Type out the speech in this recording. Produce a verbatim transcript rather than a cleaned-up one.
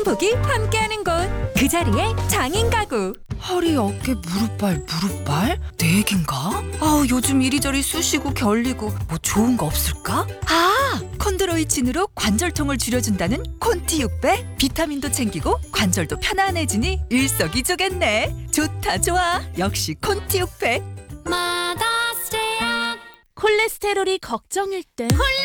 행복이 함께하는 곳, 그 자리에 장인 가구. 허리, 어깨, 무릎발, 무릎발? 내 얘긴가? 아우, 요즘 이리저리 쑤시고 결리고 뭐 좋은 거 없을까? 아! 콘드로이친으로 관절통을 줄여준다는 콘티 육 배. 비타민도 챙기고 관절도 편안해지니 일석이조겠네. 좋다 좋아. 역시 콘티 육 배. 콜레스테롤이 걱정일 땐